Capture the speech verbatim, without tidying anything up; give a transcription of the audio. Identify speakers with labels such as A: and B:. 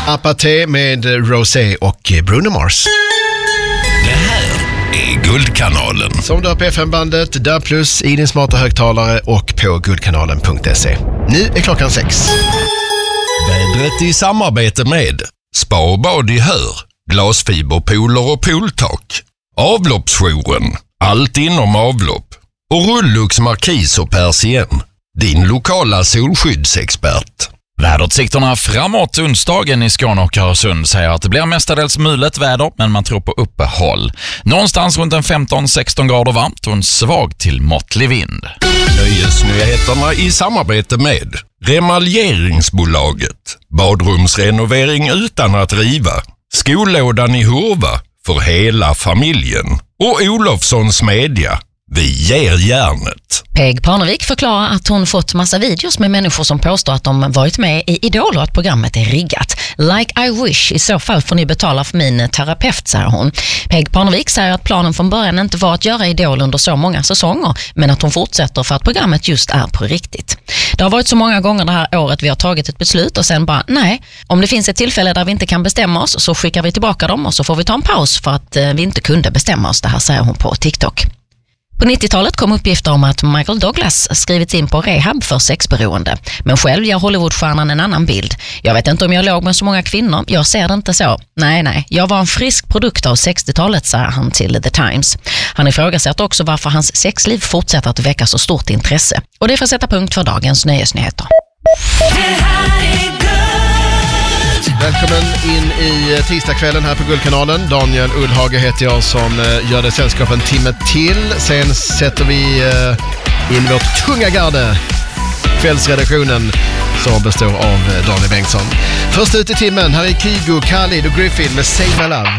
A: Apaté med Rosé och Bruno Mars.
B: Det här är Guldkanalen.
A: Som du har på F M-bandet, där plus i din smarta högtalare och på guldkanalen punkt se. Nu är klockan sex.
B: Vädret i samarbete med Spa och bad i Hör, glasfiberpooler och pooltak, Avloppsjouren, allt inom avlopp och Rullux Markis och Persien, din lokala solskyddsexpert.
C: Väderutsikterna framåt onsdagen i Skåne och Öresund säger att det blir mestadels mulet väder, men man tror på uppehåll. Någonstans runt en femton sexton grader varmt och en svag till måttlig vind.
B: Nöjesnyheterna i samarbete med Remaljeringsbolaget, badrumsrenovering utan att riva, Skolådan i Hurva för hela familjen och Olofssons Media. Vi ger järnet.
D: Peg Parnevik förklarar att hon fått massa videos med människor som påstår att de varit med i Idol och att programmet är riggat. Like I wish, i så fall får ni betala för min terapeut, säger hon. Peg Parnevik säger att planen från början inte var att göra Idol under så många säsonger, men att hon fortsätter för att programmet just är på riktigt. Det har varit så många gånger det här året vi har tagit ett beslut och sen bara, nej, om det finns ett tillfälle där vi inte kan bestämma oss så skickar vi tillbaka dem och så får vi ta en paus för att vi inte kunde bestämma oss. Det här säger hon på TikTok. På nittiotalet kom uppgifter om att Michael Douglas skrivits in på rehab för sexberoende. Men själv gör Hollywoodstjärnan en annan bild. Jag vet inte om jag låg med så många kvinnor, jag ser det inte så. Nej, nej, jag var en frisk produkt av sextiotalet, säger han till The Times. Han ifrågasätter också varför hans sexliv fortsätter att väcka så stort intresse. Och det får sätta punkt för dagens nöjesnyheter.
A: Välkommen in i tisdagskvällen här på Guldkanalen. Daniel Ullhage heter jag som gör det sällskap en timme till. Sen sätter vi in vårt tunga garde, kvällsredaktionen, som består av Daniel Bengtsson. Först ut i timmen, här är Kygo, Khalid och Griffin med Say My Love.